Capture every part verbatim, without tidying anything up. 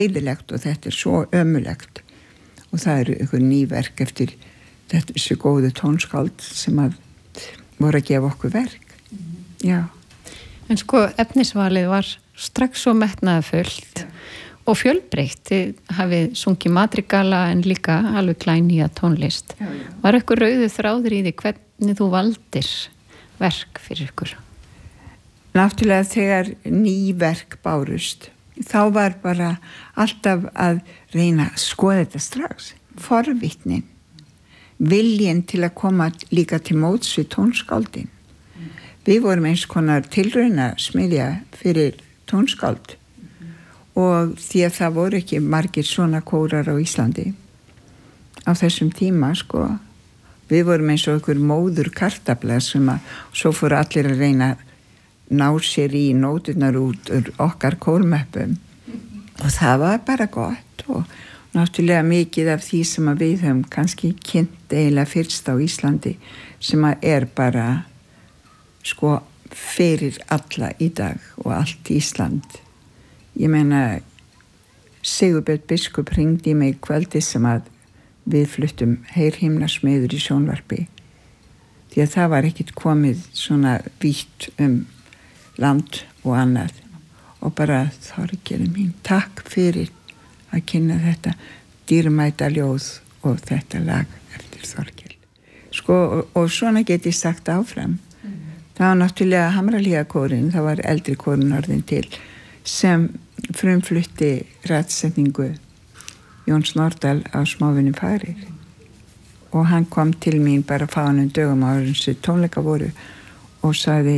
leiðilegt og þetta er svo ömulegt og það eru ykkur nýverk eftir þetta þessu góðu tónskáld sem að voru að gefa okkur verk. Mm. Já. En sko, efnisvalið var strax svo metnaðarfullt og fjölbreytt. Þið hafið sungið madrigala en líka alveg glænýja tónlist. Já, já. Var eitthvað rauðu þráður í því hvernig þú valdir verk fyrir ykkur? Náttúrulega þegar ný verk bárust, þá var bara alltaf að reyna að skoða þetta strax. Forvitnin, viljinn til að koma líka til móts við tónskáldin. Mm. Við vorum eins konar tilrauna smiðja fyrir tónskáld mm. og því að það voru ekki margir svona kórar á Íslandi á þessum tíma, sko. Við vorum eins og einhver móður kartafla sem að svo fóru allir að reyna að ná sér í nóturnar út úr okkar kórmöppum mm. og það var bara gott og náttúrulega mikið af því sem að við höfum kannski kynnt eiginlega fyrst á Íslandi sem að er bara sko fyrir alla í dag og allt Ísland. Ég meina Sigurbjörn biskup hringdi í mig kvöldi sem að við fluttum heyrhimnasmiður í sjónvarpi því að það var ekkit komið svona vítt um land og annað og bara Þorgerður mín, takk fyrir að kynna þetta dýrmæta ljóð og þetta lag eftir Þorkel. Sko, og, og svona get ég sagt áfram. Mm. Það var náttúrulega Hamrahlíðakórinn, það var eldri kórinn orðin til, sem frumflutti rætsetningu Jóns Nordal á Smávinni Farir. Og hann kom til mín bara fáinum dögum áður sem tónleika voru og sagði,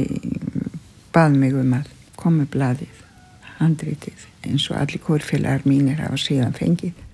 bað mig um að koma blaðið, handritið, eins og allir kórfélagar mínir hafa síðan fengið.